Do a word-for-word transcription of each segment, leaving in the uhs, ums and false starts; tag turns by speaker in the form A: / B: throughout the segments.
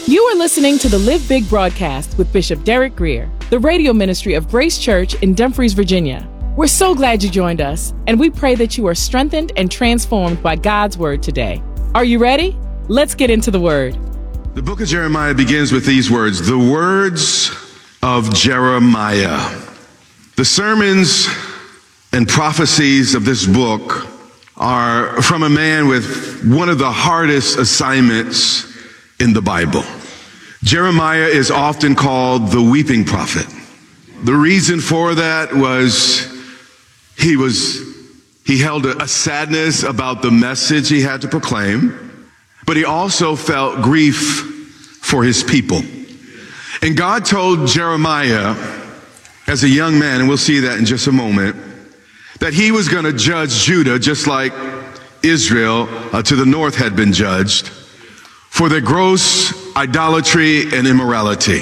A: You are listening to the Live Big broadcast with Bishop Derek Greer, the radio ministry of Grace Church in Dumfries, Virginia. We're so glad you joined us, and we pray that you are strengthened and transformed by God's word today. Are you ready? Let's get into the word.
B: The book of Jeremiah begins with these words, the words of Jeremiah. The sermons and prophecies of this book are from a man with one of the hardest assignments in the Bible. Jeremiah is often called the weeping prophet. The reason for that was he was he held a, a sadness about the message he had to proclaim, but he also felt grief for his people. And God told Jeremiah as a young man, and we'll see that in just a moment, that he was going to judge Judah just like Israel uh, to the north had been judged for their gross idolatry and immorality.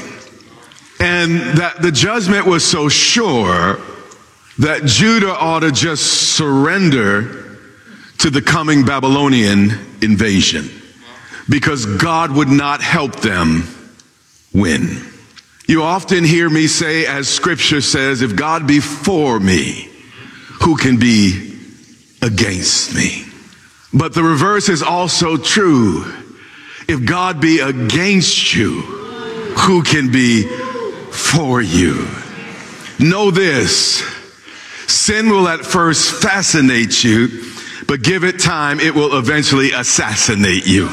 B: And that the judgment was so sure that Judah ought to just surrender to the coming Babylonian invasion because God would not help them win. You often hear me say, as scripture says, if God be for me, who can be against me? But the reverse is also true. If God be against you, who can be for you? Know this, sin will at first fascinate you, but give it time, it will eventually assassinate you.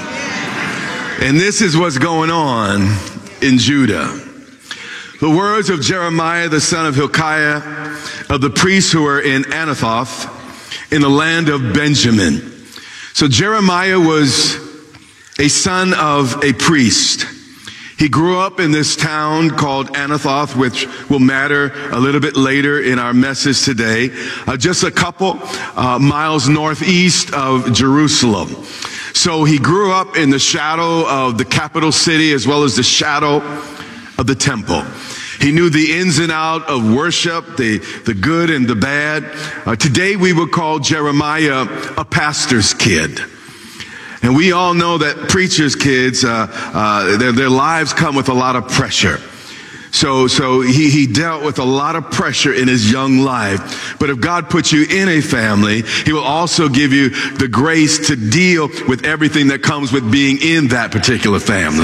B: And this is what's going on in Judah. The words of Jeremiah, the son of Hilkiah, of the priests who were in Anathoth, in the land of Benjamin. So Jeremiah was a son of a priest. He grew up in this town called Anathoth, which will matter a little bit later in our message today, uh, just a couple uh, miles northeast of Jerusalem. So he grew up in the shadow of the capital city as well as the shadow of the temple. He knew the ins and out of worship, the, the good and the bad. Uh, today we would call Jeremiah a pastor's kid. And we all know that preachers' kids, uh, uh, their, their lives come with a lot of pressure. So, so he, he dealt with a lot of pressure in his young life. But if God puts you in a family, he will also give you the grace to deal with everything that comes with being in that particular family.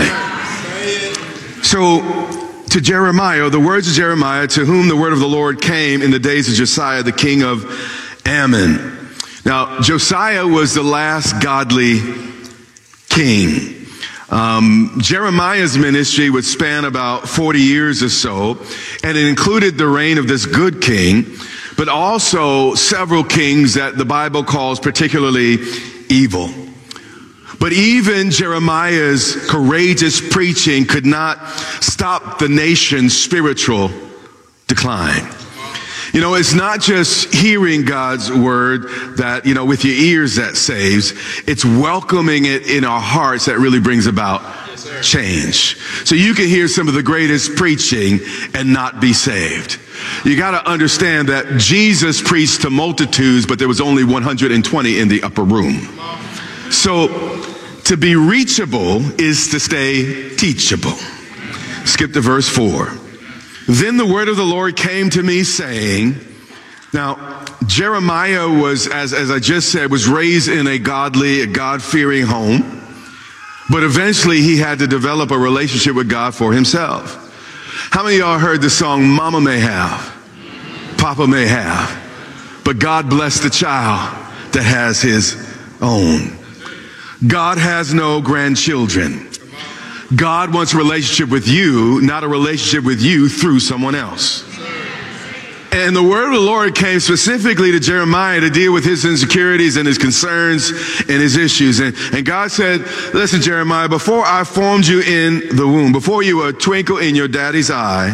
B: So, to Jeremiah, the words of Jeremiah, to whom the word of the Lord came in the days of Josiah, the king of Ammon. Now, Josiah was the last godly king. Um, Jeremiah's ministry would span about forty years or so, and it included the reign of this good king, but also several kings that the Bible calls particularly evil. But even Jeremiah's courageous preaching could not stop the nation's spiritual decline. You know, it's not just hearing God's word that, you know, with your ears that saves. It's welcoming it in our hearts that really brings about change. So you can hear some of the greatest preaching and not be saved. You got to understand that Jesus preached to multitudes, but there was only one hundred twenty in the upper room. So to be reachable is to stay teachable. Skip to verse four. Then the word of the Lord came to me saying, now Jeremiah was, as, as I just said, was raised in a godly, a God-fearing home, but eventually he had to develop a relationship with God for himself. How many of y'all heard the song, Mama may have, Papa may have, but God bless the child that has his own. God has no grandchildren. God wants a relationship with you, not a relationship with you through someone else. And the word of the Lord came specifically to Jeremiah to deal with his insecurities and his concerns and his issues. And, and God said, listen, Jeremiah, before I formed you in the womb, before you were a twinkle in your daddy's eye,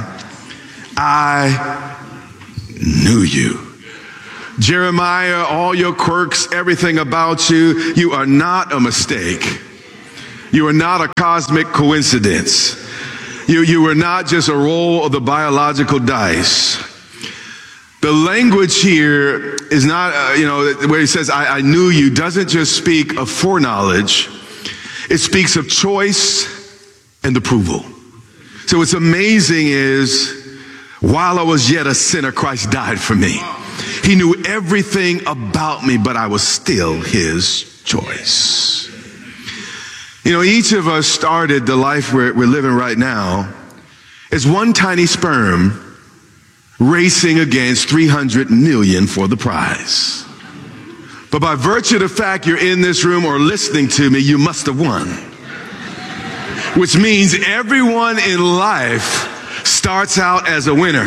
B: I knew you. Jeremiah, all your quirks, everything about you, you are not a mistake. You are not a cosmic coincidence. You, you were not just a roll of the biological dice. The language here is not, uh, you know, where he says, I, I knew you, doesn't just speak of foreknowledge. It speaks of choice and approval. So what's amazing is, while I was yet a sinner, Christ died for me. He knew everything about me, but I was still his choice. You know, each of us started the life we're, we're living right now as one tiny sperm racing against three hundred million for the prize. But by virtue of the fact you're in this room or listening to me, you must have won. Which means everyone in life starts out as a winner.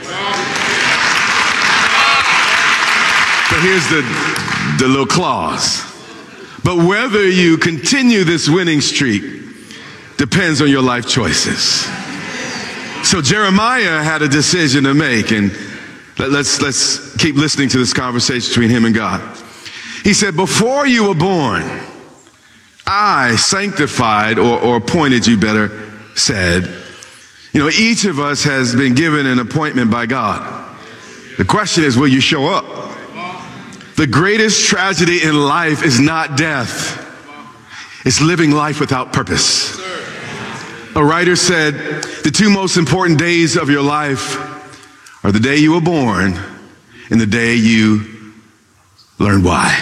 B: But here's the, the little clause. But whether you continue this winning streak depends on your life choices. So Jeremiah had a decision to make, and let's, let's keep listening to this conversation between him and God. He said, before you were born, I sanctified or, or appointed, you better said. You know, each of us has been given an appointment by God. The question is, will you show up? The greatest tragedy in life is not death. It's living life without purpose. A writer said, the two most important days of your life are the day you were born and the day you learned why.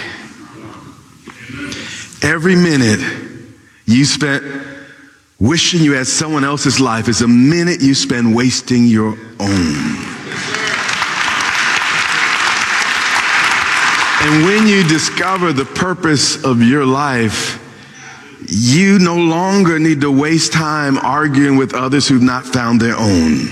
B: Every minute you spent wishing you had someone else's life is a minute you spend wasting your own. And when you discover the purpose of your life, you no longer need to waste time arguing with others who've not found their own.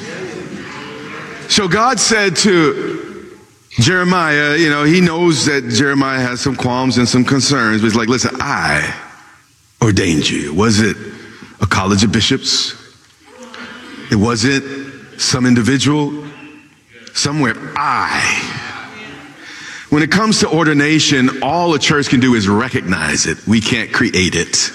B: So God said to Jeremiah, you know, he knows that Jeremiah has some qualms and some concerns, but he's like, listen, I ordained you. Was it a college of bishops? It wasn't some individual somewhere. I. When it comes to ordination, all a church can do is recognize it. We can't create it.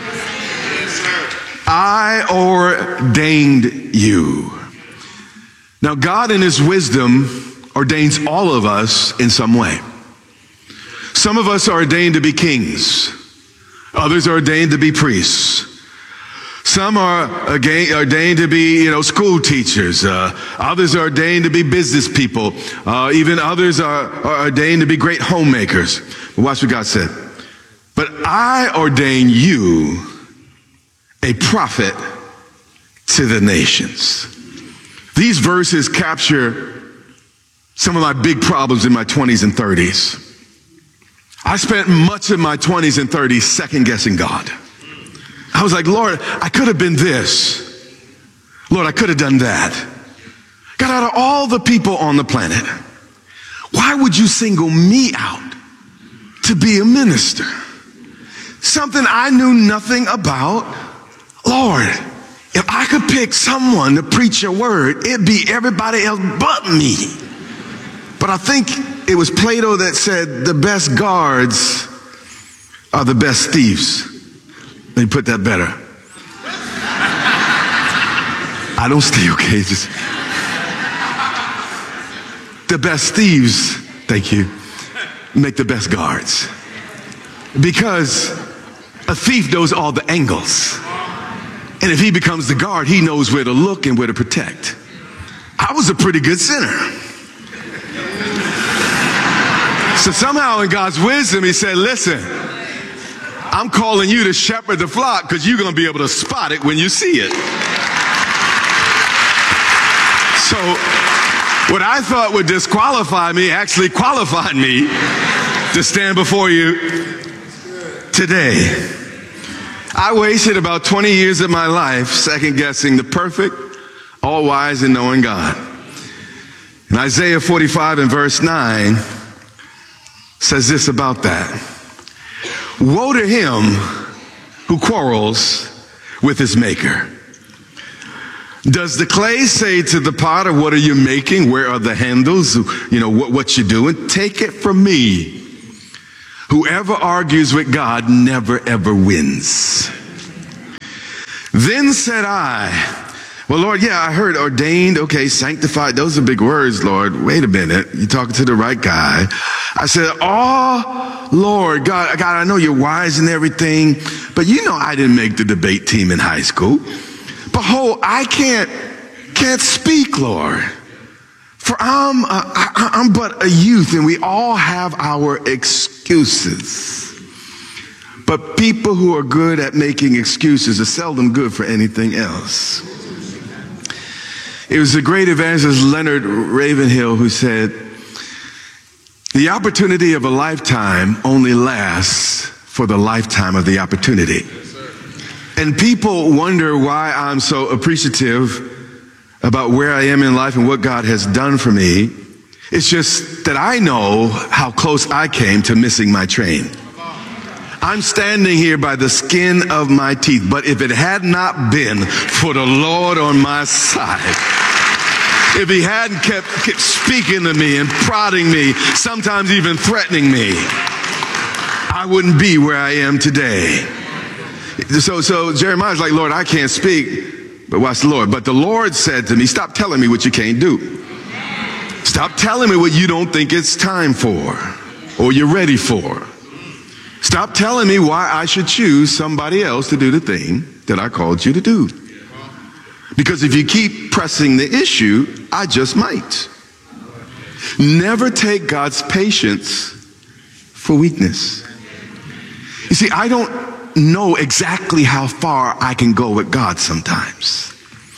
B: I ordained you. Now, God in his wisdom ordains all of us in some way. Some of us are ordained to be kings. Others are ordained to be priests. Some are ordained to be, you know, school teachers. Uh, others are ordained to be business people. Uh, even others are, are ordained to be great homemakers. But watch what God said. But I ordain you a prophet to the nations. These verses capture some of my big problems in my twenties and thirties. I spent much of my twenties and thirties second guessing God. I was like, Lord, I could have been this. Lord, I could have done that. God, out of all the people on the planet, why would you single me out to be a minister? Something I knew nothing about. Lord, if I could pick someone to preach your word, it'd be everybody else but me. But I think it was Plato that said the best guards are the best thieves. Let me put that better. I don't steal, okay? Just the best thieves, thank you, make the best guards. Because a thief knows all the angles. And if he becomes the guard, he knows where to look and where to protect. I was a pretty good sinner. So somehow in God's wisdom, he said, listen, I'm calling you to shepherd the flock because you're going to be able to spot it when you see it. So what I thought would disqualify me actually qualified me to stand before you today. I wasted about twenty years of my life second guessing the perfect, all wise and knowing God. And Isaiah forty-five and verse nine says this about that. Woe to him who quarrels with his maker. Does the clay say to the potter, what are you making? Where are the handles? You know, what, what you doing? Take it from me. Whoever argues with God never ever wins. Then said I, well, Lord, yeah, I heard ordained, okay, sanctified. Those are big words, Lord. Wait a minute. You're talking to the right guy. I said, oh, Lord, God, God, I know you're wise and everything, but you know I didn't make the debate team in high school. Behold, I can't, can't speak, Lord. For I'm, uh, I, I'm but a youth, and we all have our excuses. But people who are good at making excuses are seldom good for anything else. It was the great evangelist Leonard Ravenhill who said, the opportunity of a lifetime only lasts for the lifetime of the opportunity. And people wonder why I'm so appreciative about where I am in life and what God has done for me. It's just that I know how close I came to missing my train. I'm standing here by the skin of my teeth, but if it had not been for the Lord on my side, if he hadn't kept, kept speaking to me and prodding me, sometimes even threatening me, I wouldn't be where I am today. So, so Jeremiah's like, Lord, I can't speak, but watch the Lord. But the Lord said to me, stop telling me what you can't do. Stop telling me what you don't think it's time for or you're ready for. Stop telling me why I should choose somebody else to do the thing that I called you to do. Because if you keep pressing the issue, I just might. Never take God's patience for weakness. You see, I don't know exactly how far I can go with God sometimes.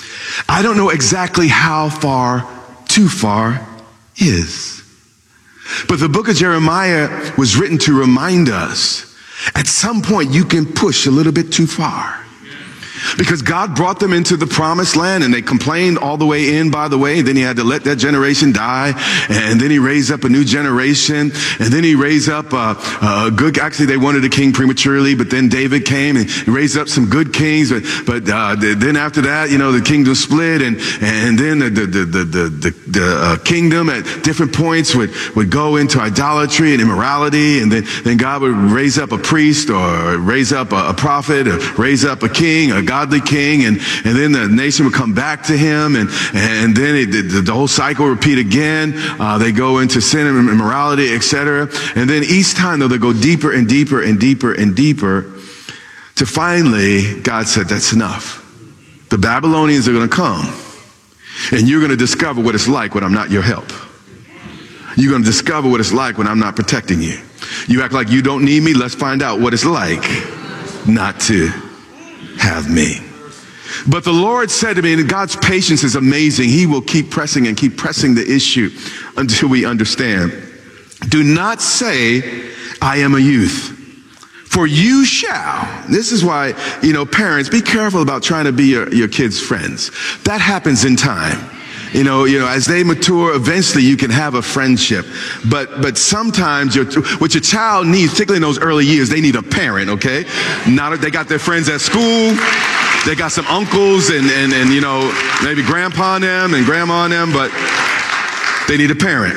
B: I don't know exactly how far too far is. But the book of Jeremiah was written to remind us, at some point you can push a little bit too far. Because God brought them into the promised land and they complained all the way in, by the way. Then he had to let that generation die. And then he raised up a new generation. And then he raised up a, a good, actually they wanted a king prematurely, but then David came and he raised up some good kings. But, but uh, then after that, you know, the kingdom split, and, and then the, the, the, the, the, the uh, kingdom at different points would, would go into idolatry and immorality. And then, then God would raise up a priest or raise up a, a prophet or raise up a king, a godly king, and, and then the nation would come back to him, and, and then it, the, the whole cycle would repeat again. Uh, they go into sin and immorality, et cetera. And then each time, though, they go deeper and deeper and deeper and deeper, to finally, God said, that's enough. The Babylonians are going to come, and you're going to discover what it's like when I'm not your help. You're going to discover what it's like when I'm not protecting you. You act like you don't need me. Let's find out what it's like not to have me. But the Lord said to me, and God's patience is amazing. He will keep pressing and keep pressing the issue until we understand. Do not say, I am a youth, for you shall. This is why, you know, parents, be careful about trying to be your, your kids' friends. That happens in time. You know, you know, as they mature, eventually you can have a friendship. But, but sometimes your, what your child needs, particularly in those early years, they need a parent, okay? Not, they got their friends at school. They got some uncles and, and, and, you know, maybe grandpa and them and grandma and them, but they need a parent.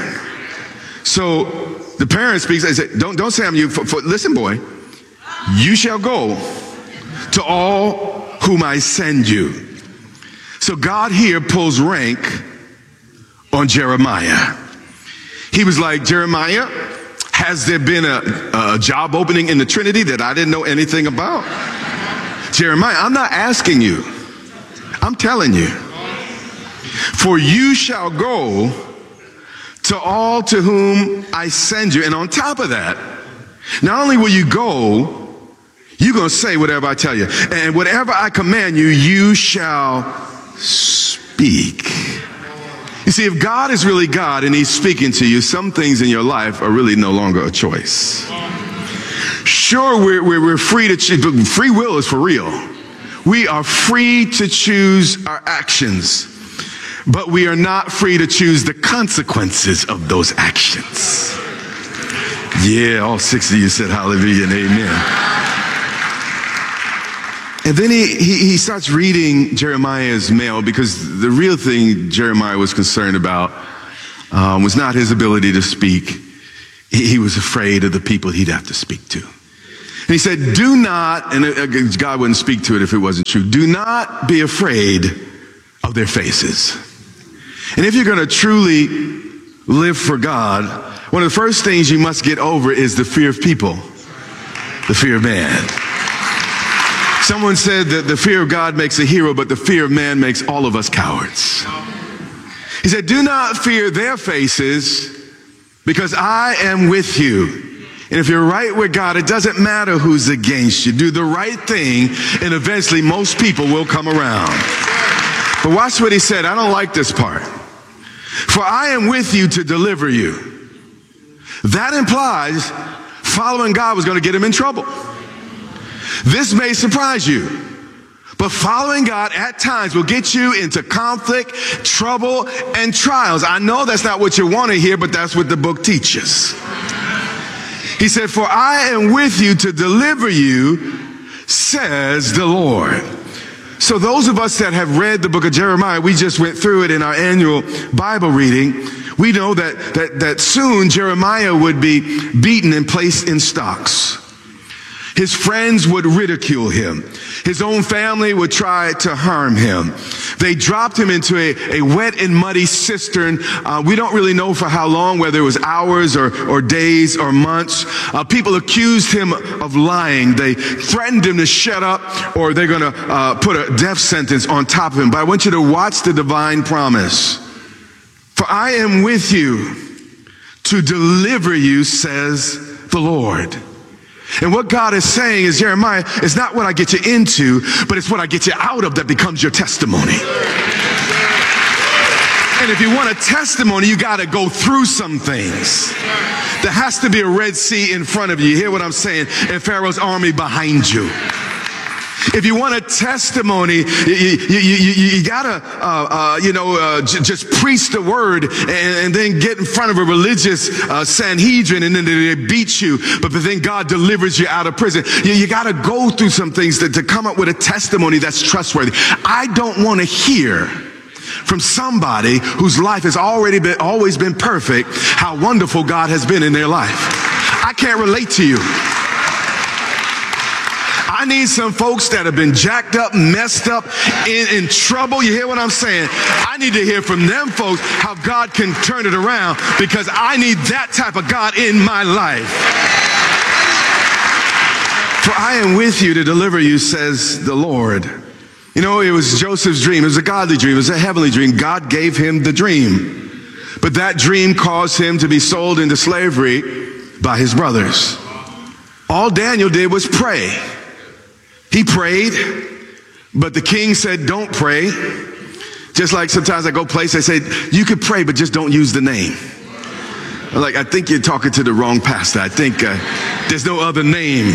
B: So the parent speaks, they say, don't, don't say I'm you. For, for, listen, boy, you shall go to all whom I send you. So God here pulls rank on Jeremiah. He was like, Jeremiah, has there been a, a job opening in the Trinity that I didn't know anything about? Jeremiah, I'm not asking you. I'm telling you. For you shall go to all to whom I send you. And on top of that, not only will you go, you're going to say whatever I tell you. And whatever I command you, you shall speak. You see, if God is really God and he's speaking to you, some things in your life are really no longer a choice. Sure, we're, we're, we're free to choose, but free will is for real. We are free to choose our actions, but we are not free to choose the consequences of those actions. Yeah, all six of you said hallelujah and amen. And then he, he, he starts reading Jeremiah's mail, because the real thing Jeremiah was concerned about um, was not his ability to speak. He, he was afraid of the people he'd have to speak to. And he said, do not, and God wouldn't speak to it if it wasn't true, do not be afraid of their faces. And if you're going to truly live for God, one of the first things you must get over is the fear of people, the fear of man. Someone said that the fear of God makes a hero, but the fear of man makes all of us cowards. He said, do not fear their faces, because I am with you. And if you're right with God, it doesn't matter who's against you. Do the right thing, and eventually most people will come around. But watch what he said. I don't like this part. For I am with you to deliver you. That implies following God was going to get him in trouble. This may surprise you, but following God at times will get you into conflict, trouble, and trials. I know that's not what you want to hear, but that's what the book teaches. He said, for I am with you to deliver you, says the Lord. So those of us that have read the book of Jeremiah, we just went through it in our annual Bible reading. We know that, that, that soon Jeremiah would be beaten and placed in stocks. His friends would ridicule him. His own family would try to harm him. They dropped him into a, a wet and muddy cistern. Uh, we don't really know for how long, whether it was hours or, or days or months. Uh, people accused him of lying. They threatened him to shut up, or they're going to uh, put a death sentence on top of him. But I want you to watch the divine promise. For I am with you to deliver you, says the Lord. And what God is saying is, Jeremiah, it's not what I get you into, but it's what I get you out of that becomes your testimony. And if you want a testimony, you got to go through some things. There has to be a Red Sea in front of you. You hear what I'm saying? And Pharaoh's army behind you. If you want a testimony, you, you, you, you gotta, uh, uh, you know, uh, j- just preach the word and, and then get in front of a religious uh, Sanhedrin, and then they beat you. But, but then God delivers you out of prison. You, you gotta go through some things to, to come up with a testimony that's trustworthy. I don't want to hear from somebody whose life has already been, always been perfect, how wonderful God has been in their life. I can't relate to you. I need some folks that have been jacked up, messed up, in, in trouble. You hear what I'm saying? I need to hear from them folks how God can turn it around, because I need that type of God in my life. For I am with you to deliver you, says the Lord. You know, it was Joseph's dream. It was a godly dream. It was a heavenly dream. God gave him the dream. But that dream caused him to be sold into slavery by his brothers. All Daniel did was pray. He prayed, but the king said, don't pray. Just like sometimes I go places, they say, you could pray, but just don't use the name. I'm like, I think you're talking to the wrong pastor. I think uh, there's no other name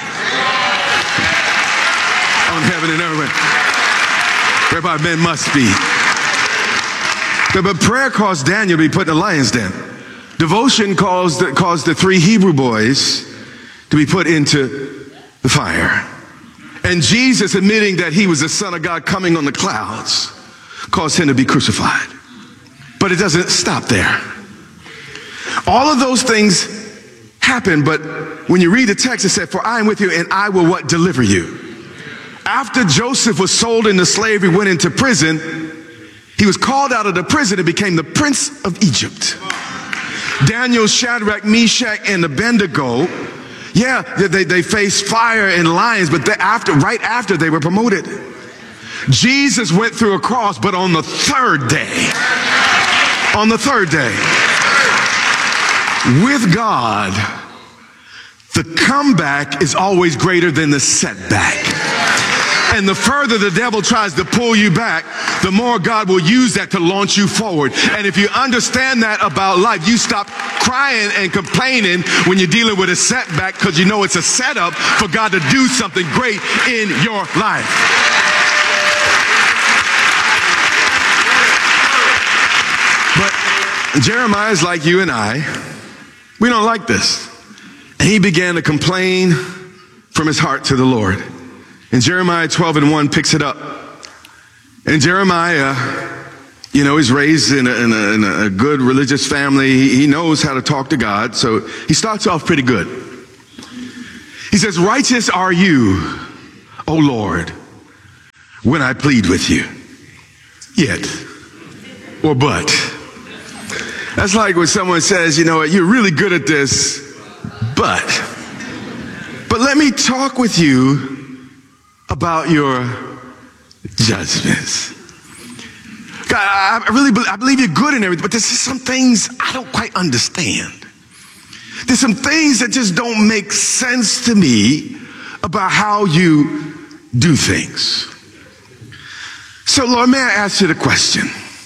B: on heaven and earth whereby men must be. But, but prayer caused Daniel to be put in the lion's den. Devotion caused the, caused the three Hebrew boys to be put into the fire. And Jesus, admitting that he was the Son of God coming on the clouds, caused him to be crucified. But it doesn't stop there. All of those things happen, but when you read the text, it said, for I am with you and I will what? Deliver you. After Joseph was sold into slavery, went into prison, he was called out of the prison and became the Prince of Egypt. Daniel, Shadrach, Meshach, and Abednego, yeah, they, they faced fire and lions, but they, after, right after they were promoted. Jesus went through a cross, but on the third day, on the third day, with God, the comeback is always greater than the setback. And the further the devil tries to pull you back, the more God will use that to launch you forward. And if you understand that about life, you stop crying and complaining when you're dealing with a setback, because you know it's a setup for God to do something great in your life. But Jeremiah is like you and I. We don't like this. And he began to complain from his heart to the Lord. And Jeremiah twelve and one picks it up. And Jeremiah, you know, he's raised in a, in a, in a good religious family. He, he knows how to talk to God. So he starts off pretty good. He says, righteous are you, O Lord, when I plead with you. Yet, or but. That's like when someone says, you know what, you're really good at this, but, but let me talk with you about your judgments. God, I really believe, I believe you're good in everything, but there's just some things I don't quite understand. There's some things that just don't make sense to me about how you do things. So, Lord, may I ask you the question?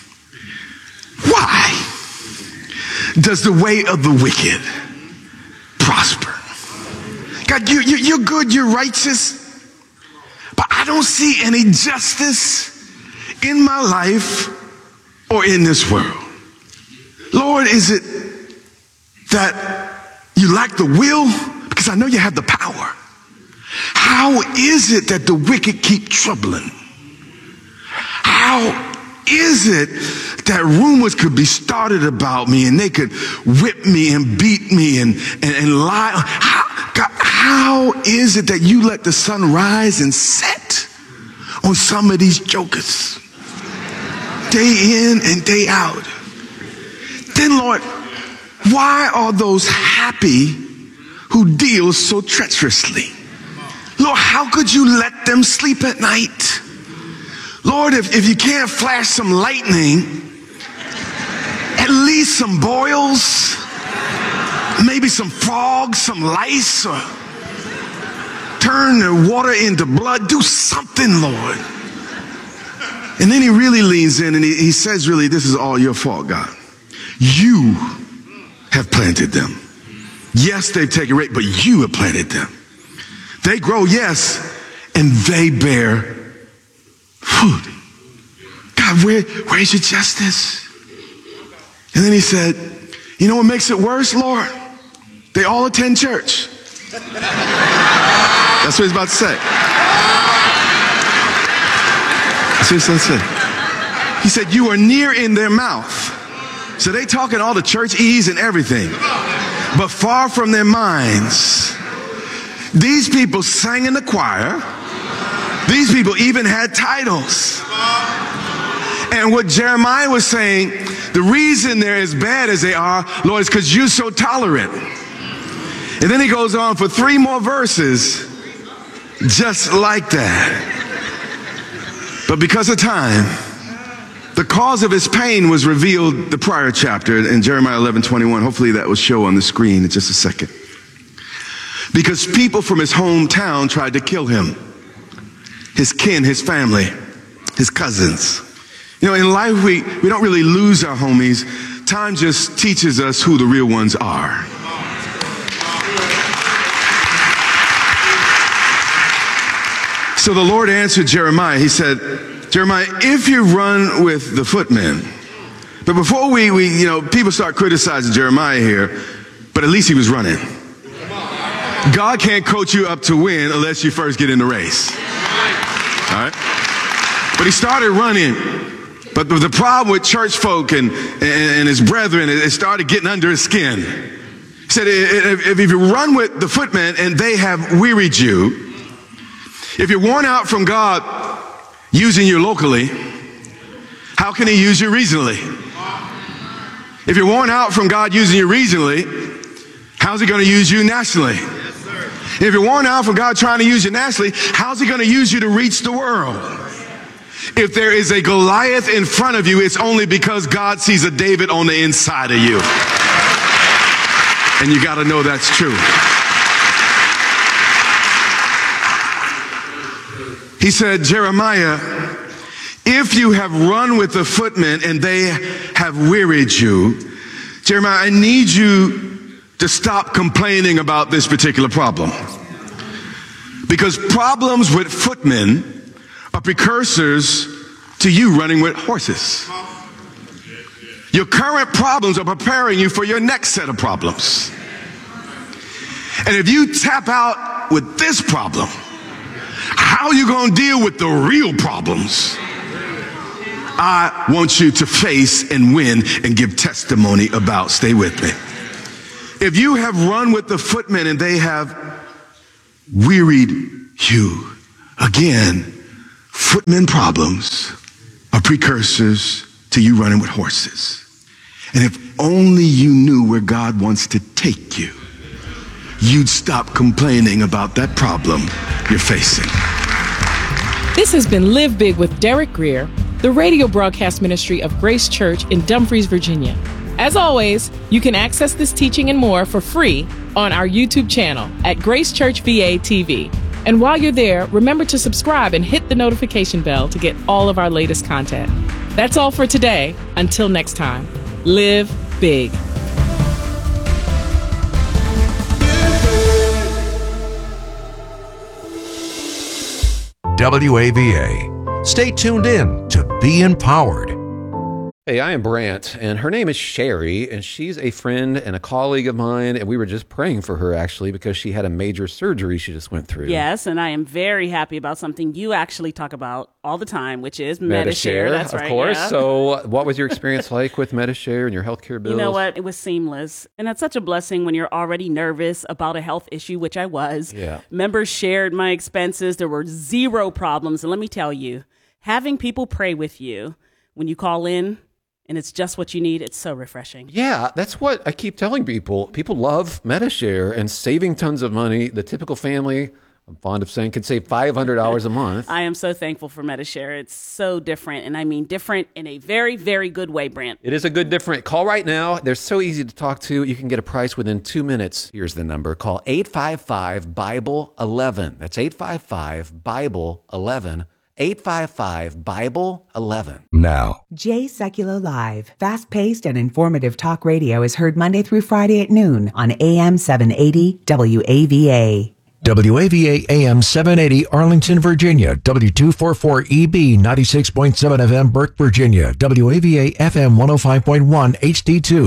B: Why does the way of the wicked prosper? God, you, you, you're good, you're righteous, but I don't see any justice in my life or in this world. Lord, is it that you lack the will? Because I know you have the power. How is it that the wicked keep troubling? How is it that rumors could be started about me and they could whip me and beat me and, and, and lie? How, God, how is it that you let the sun rise and set on some of these jokers? Day in and day out. Then, Lord, why are those happy who deal so treacherously? Lord, how could you let them sleep at night? Lord, if, if you can't flash some lightning, at least some boils, maybe some frogs, some lice, or turn the water into blood. Do something, Lord. And then he really leans in and he, he says, really, this is all your fault, God. You have planted them. Yes, they've taken root, but you have planted them. They grow, yes, and they bear food. God, where, where's your justice? And then he said, you know what makes it worse, Lord? They all attend church. That's what he's about to say. That's what he's about to say. He said, you are near in their mouth. So they talking all the church-ese and everything, but far from their minds. These people sang in the choir. These people even had titles. And what Jeremiah was saying, the reason they're as bad as they are, Lord, is because you're so tolerant. And then he goes on for three more verses, just like that. But because of time, the cause of his pain was revealed the prior chapter in Jeremiah eleven twenty-one. Hopefully that will show on the screen in just a second. Because people from his hometown tried to kill him. His kin, his family, his cousins. You know, in life, we, we don't really lose our homies. Time just teaches us who the real ones are. So the Lord answered Jeremiah. He said, Jeremiah, if you run with the footmen, but before we, we, you know, people start criticizing Jeremiah here, but at least he was running. God can't coach you up to win unless you first get in the race. All right? But he started running. But the problem with church folk and, and, and his brethren, it started getting under his skin. He said, if, if you run with the footmen and they have wearied you, if you're worn out from God using you locally, how can he use you regionally? If you're worn out from God using you regionally, how's he going to use you nationally? If you're worn out from God trying to use you nationally, how's he going to use you to reach the world? If there is a Goliath in front of you, it's only because God sees a David on the inside of you. And you got to know that's true. He said, Jeremiah, if you have run with the footmen and they have wearied you, Jeremiah, I need you to stop complaining about this particular problem. Because problems with footmen are precursors to you running with horses. Your current problems are preparing you for your next set of problems. And if you tap out with this problem, how are you going to deal with the real problems I want you to face and win and give testimony about? Stay with me. If you have run with the footmen and they have wearied you, again, footmen problems are precursors to you running with horses. And if only you knew where God wants to take you, you'd stop complaining about that problem you're facing.
A: This has been Live Big with Derek Grier, the radio broadcast ministry of Grace Church in Dumfries, Virginia. As always, you can access this teaching and more for free on our YouTube channel at Grace Church V A T V. And while you're there, remember to subscribe and hit the notification bell to get all of our latest content. That's all for today. Until next time, live big.
C: W A V A. Stay tuned in to Be Empowered.
D: Hey, I am Brant, and her name is Sherry, and she's a friend and a colleague of mine, and we were just praying for her, actually, because she had a major surgery she just went through.
E: Yes, and I am very happy about something you actually talk about all the time, which is
D: Medi-Share.
E: Medi-Share. That's
D: of
E: right,
D: course.
E: Yeah.
D: So what was your experience like with Medi-Share and your healthcare bills?
E: You know what? It was seamless, and that's such a blessing when you're already nervous about a health issue, which I was.
D: Yeah.
E: Members shared my expenses. There were zero problems, and let me tell you, having people pray with you when you call in, and it's just what you need, it's so refreshing.
D: Yeah, that's what I keep telling people. People love Medi-Share and saving tons of money. The typical family, I'm fond of saying, can save five hundred dollars a month.
E: I am so thankful for Medi-Share. It's so different, and I mean different in a very, very good way, Brant.
D: It is a good different. Call right now. They're so easy to talk to. You can get a price within two minutes. Here's the number. Call eight five five, Bible eleven. That's eight five five, Bible eleven. eight five five, Bible eleven.
C: Now,
F: Jay Sekulow Live. Fast-paced and informative talk radio is heard Monday through Friday at noon on A M seven eighty W A V A.
C: W A V A A M seven eighty Arlington, Virginia. W two forty-four E B ninety-six point seven F M Burke, Virginia. W A V A F M one oh five point one H D two.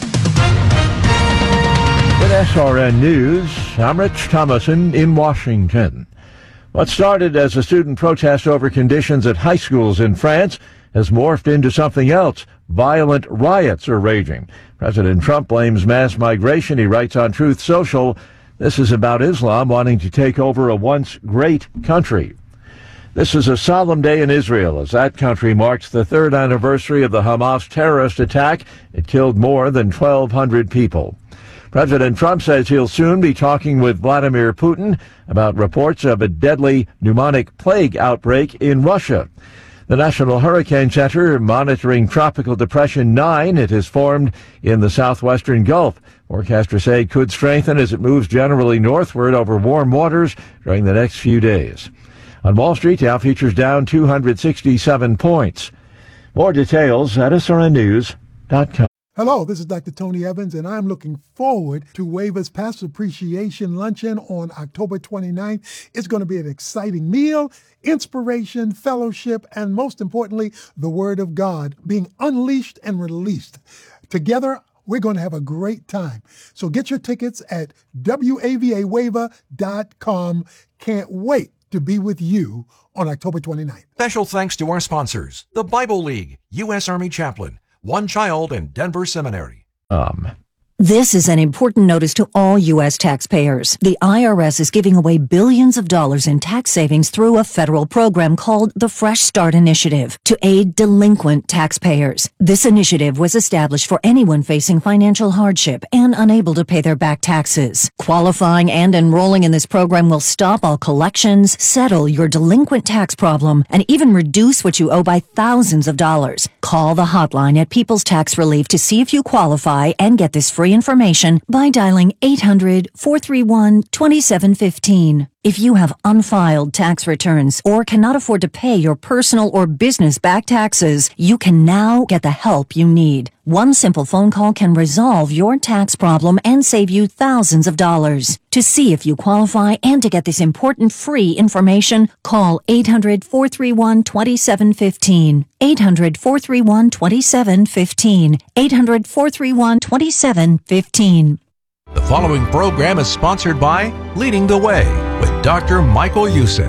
G: With S R N News, I'm Rich Thomason in Washington. What started as a student protest over conditions at high schools in France has morphed into something else. Violent riots are raging. President Trump blames mass migration. He writes on Truth Social, this is about Islam wanting to take over a once great country. This is a solemn day in Israel as that country marks the third anniversary of the Hamas terrorist attack. It killed more than twelve hundred people. President Trump says he'll soon be talking with Vladimir Putin about reports of a deadly pneumonic plague outbreak in Russia. The National Hurricane Center monitoring Tropical Depression nine. It has formed in the southwestern Gulf. Forecasters say it could strengthen as it moves generally northward over warm waters during the next few days. On Wall Street, Dow futures down two hundred sixty-seven points. More details at S R N news dot com.
H: Hello, this is Doctor Tony Evans, and I'm looking forward to WAVA's Pastor Appreciation Luncheon on October twenty-ninth. It's going to be an exciting meal, inspiration, fellowship, and most importantly, the Word of God being unleashed and released. Together, we're going to have a great time. So get your tickets at W A V A wava dot com. Can't wait to be with you on October twenty-ninth.
C: special thanks to our sponsors, the Bible League, U S Army Chaplain, One Child, and Denver Seminary.
G: Um.
I: This is an important notice to all U S taxpayers. The I R S is giving away billions of dollars in tax savings through a federal program called the Fresh Start Initiative to aid delinquent taxpayers. This initiative was established for anyone facing financial hardship and unable to pay their back taxes. Qualifying and enrolling in this program will stop all collections, settle your delinquent tax problem, and even reduce what you owe by thousands of dollars. Call the hotline at People's Tax Relief to see if you qualify and get this free information by dialing eight hundred, four three one, two seven one five. If you have unfiled tax returns or cannot afford to pay your personal or business back taxes, you can now get the help you need. One simple phone call can resolve your tax problem and save you thousands of dollars. To see if you qualify and to get this important free information, call eight hundred, four three one, two seven one five. eight hundred, four three one, two seven one five. eight hundred, four three one, two seven one five.
C: The following program is sponsored by Leading the Way with Doctor Michael Youssef.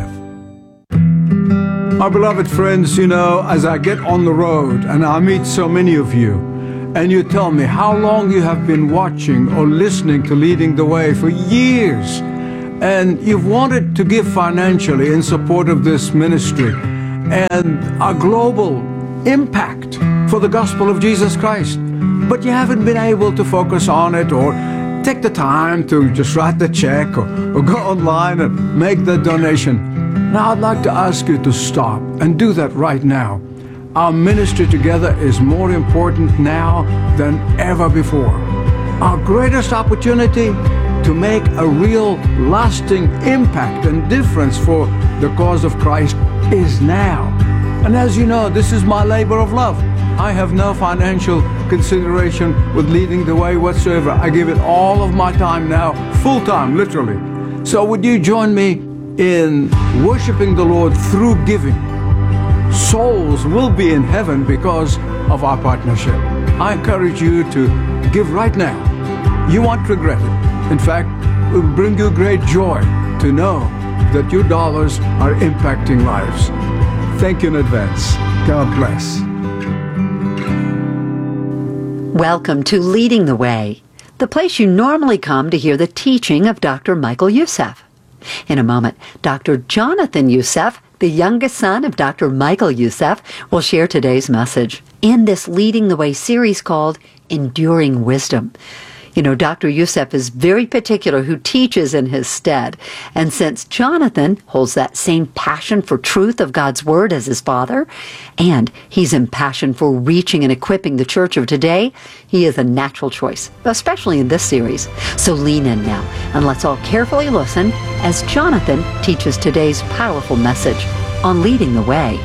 J: My beloved friends, you know, as I get on the road and I meet so many of you, and you tell me how long you have been watching or listening to Leading the Way for years, and you've wanted to give financially in support of this ministry and our global impact for the gospel of Jesus Christ. but you haven't been able to focus on it or take the time to just write the check or, or go online and make the donation. Now I'd like to ask you to stop and do that right now. Our ministry together is more important now than ever before. Our greatest opportunity to make a real lasting impact and difference for the cause of Christ is now. And as you know, this is my labor of love. I have no financial consideration with leading the way whatsoever. I give it all of my time now, full time, literally. So would you join me in worshiping the Lord through giving? Souls will be in heaven because of our partnership. I encourage you to give right now. You won't regret it. In fact, it will bring you great joy to know that your dollars are impacting lives. Thank you in advance. God bless.
K: Welcome to Leading the Way, the place you normally come to hear the teaching of Doctor Michael Youssef. In a moment, Doctor Jonathan Youssef, the youngest son of Doctor Michael Youssef, will share today's message in this Leading the Way series called Enduring Wisdom. You know, Doctor Youssef is very particular who teaches in his stead. And since Jonathan holds that same passion for truth of God's Word as his father, and he's impassioned for reaching and equipping the church of today, he is a natural choice, especially in this series. So lean in now, and let's all carefully listen as Jonathan teaches today's powerful message on leading the way.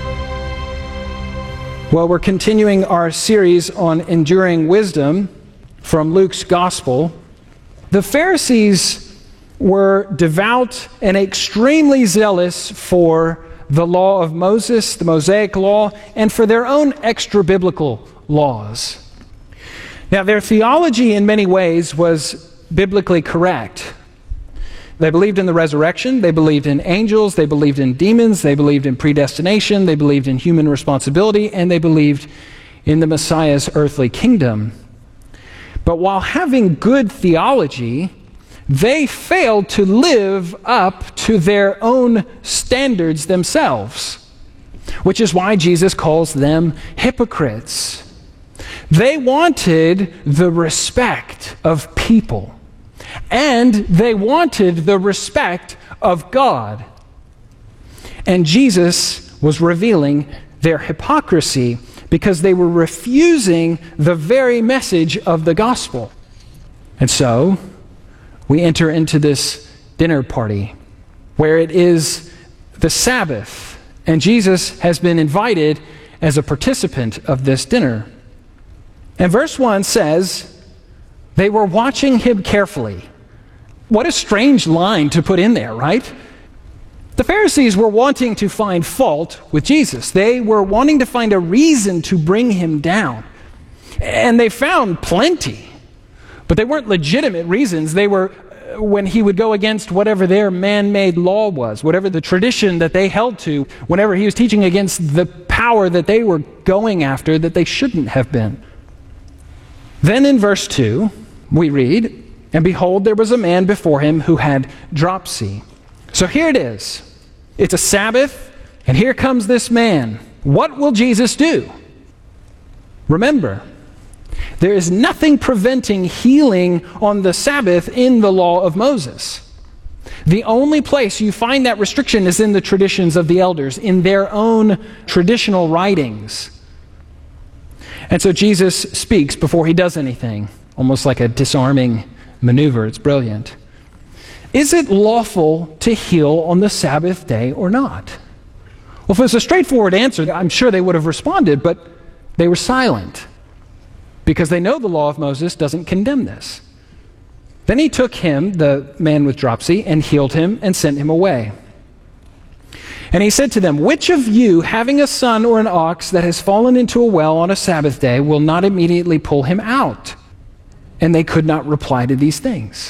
L: Well, we're continuing our series on enduring wisdom from Luke's Gospel. The Pharisees were devout and extremely zealous for the law of Moses, the Mosaic law, and for their own extra-biblical laws. Now, their theology in many ways was biblically correct. They believed in the resurrection, they believed in angels, they believed in demons, they believed in predestination, they believed in human responsibility, and they believed in the Messiah's earthly kingdom. But while having good theology, they failed to live up to their own standards themselves, which is why Jesus calls them hypocrites. They wanted the respect of people, and they wanted the respect of God. And Jesus was revealing their hypocrisy because they were refusing the very message of the gospel. And so, we enter into this dinner party where it is the Sabbath, and Jesus has been invited as a participant of this dinner. And verse one says, they were watching him carefully. What a strange line to put in there, right? The Pharisees were wanting to find fault with Jesus. They were wanting to find a reason to bring him down. And they found plenty. But they weren't legitimate reasons. They were when he would go against whatever their man-made law was, whatever the tradition that they held to, whenever he was teaching against the power that they were going after that they shouldn't have been. Then in verse two, we read, and behold, there was a man before him who had dropsy. So here it is. It's a Sabbath, and here comes this man. What will Jesus do? Remember, there is nothing preventing healing on the Sabbath in the law of Moses. The only place you find that restriction is in the traditions of the elders, in their own traditional writings. And so Jesus speaks before he does anything, almost like a disarming maneuver. It's brilliant. Is it lawful to heal on the Sabbath day or not? Well, if it was a straightforward answer, I'm sure they would have responded, but they were silent because they know the law of Moses doesn't condemn this. Then he took him, the man with dropsy, and healed him and sent him away. And he said to them, which of you, having a son or an ox that has fallen into a well on a Sabbath day, will not immediately pull him out? And they could not reply to these things.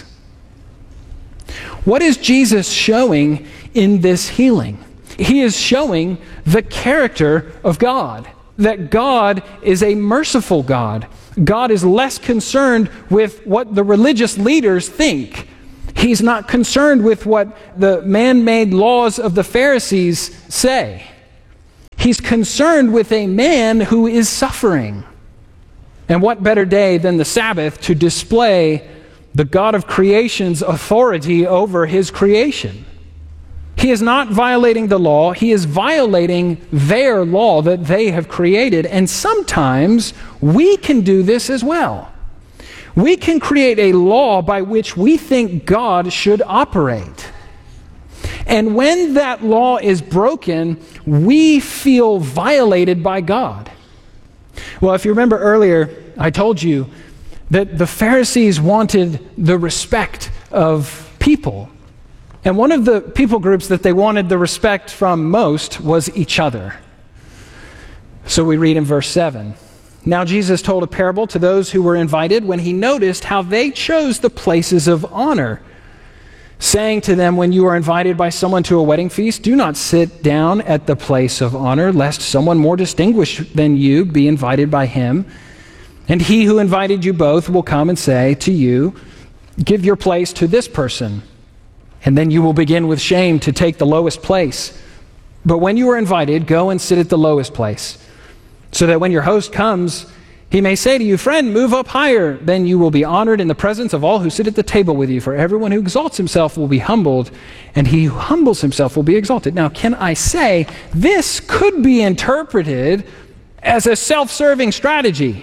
L: What is Jesus showing in this healing? He is showing the character of God, that God is a merciful God. God is less concerned with what the religious leaders think. He's not concerned with what the man-made laws of the Pharisees say. He's concerned with a man who is suffering. And what better day than the Sabbath to display the God of creation's authority over his creation? He is not violating the law. He is violating their law that they have created. And sometimes we can do this as well. We can create a law by which we think God should operate. And when that law is broken, we feel violated by God. Well, if you remember earlier, I told you that the Pharisees wanted the respect of people. And one of the people groups that they wanted the respect from most was each other. So we read in verse seven. Now Jesus told a parable to those who were invited when he noticed how they chose the places of honor, saying to them, when you are invited by someone to a wedding feast, do not sit down at the place of honor, lest someone more distinguished than you be invited by him. And he who invited you both will come and say to you, give your place to this person. And then you will begin with shame to take the lowest place. But when you are invited, go and sit at the lowest place, so that when your host comes, he may say to you, friend, move up higher. Then you will be honored in the presence of all who sit at the table with you. For everyone who exalts himself will be humbled, and he who humbles himself will be exalted. Now, can I say, this could be interpreted as a self-serving strategy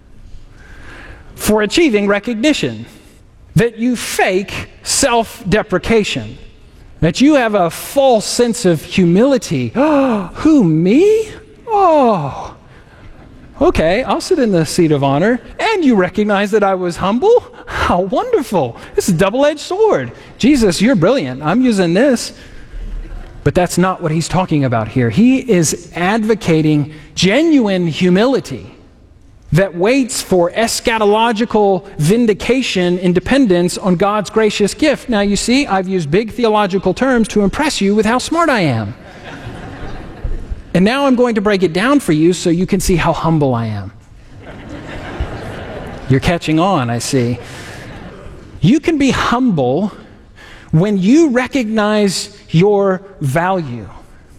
L: for achieving recognition. That you fake self-deprecation. That you have a false sense of humility. Oh, who, me? Oh, okay, I'll sit in the seat of honor. And you recognize that I was humble? How wonderful. This is a double-edged sword. Jesus, you're brilliant. I'm using this. But that's not what he's talking about here. He is advocating genuine humility that waits for eschatological vindication and dependence on God's gracious gift. Now you see, I've used big theological terms to impress you with how smart I am. And now I'm going to break it down for you so you can see how humble I am. You're catching on, I see. You can be humble when you recognize your value.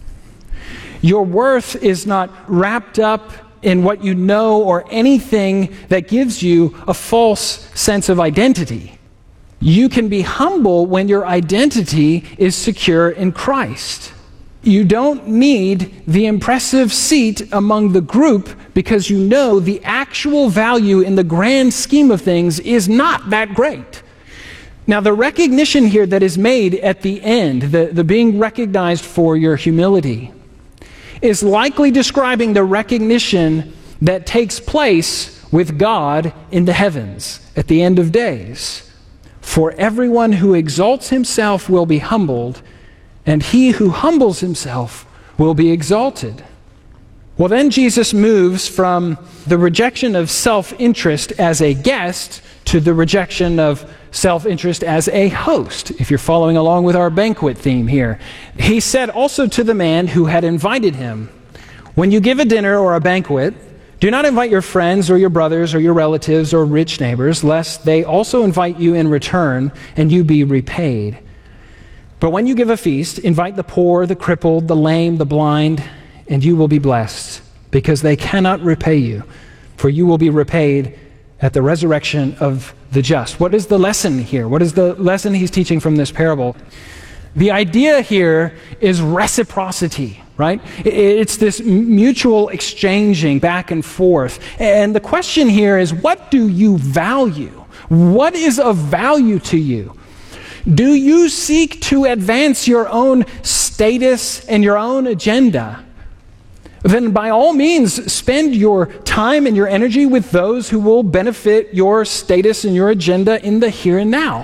L: Your worth is not wrapped up in what you know or anything that gives you a false sense of identity. You can be humble when your identity is secure in Christ. You don't need the impressive seat among the group because you know the actual value in the grand scheme of things is not that great. Now, the recognition here that is made at the end, the, the being recognized for your humility, is likely describing the recognition that takes place with God in the heavens at the end of days. For everyone who exalts himself will be humbled, and he who humbles himself will be exalted. Well, then Jesus moves from the rejection of self-interest as a guest to the rejection of self-interest as a host, if you're following along with our banquet theme here. He said also to the man who had invited him, when you give a dinner or a banquet, do not invite your friends or your brothers or your relatives or rich neighbors, lest they also invite you in return and you be repaid. But when you give a feast, invite the poor, the crippled, the lame, the blind, and you will be blessed, because they cannot repay you, for you will be repaid at the resurrection of the just. What is the lesson here? What is the lesson he's teaching from this parable? The idea here is reciprocity, right? It's this mutual exchanging back and forth. And the question here is, what do you value? What is of value to you? Do you seek to advance your own status and your own agenda? Then by all means, spend your time and your energy with those who will benefit your status and your agenda in the here and now.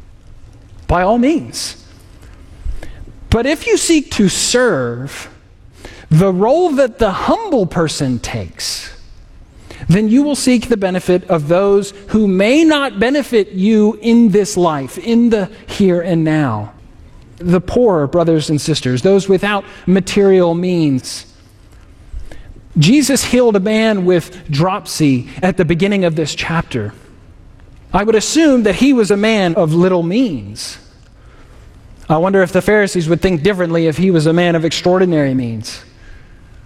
L: By all means. But if you seek to serve the role that the humble person takes, then you will seek the benefit of those who may not benefit you in this life, in the here and now. The poor brothers and sisters, those without material means. Jesus healed a man with dropsy at the beginning of this chapter. I would assume that he was a man of little means. I wonder if the Pharisees would think differently if he was a man of extraordinary means.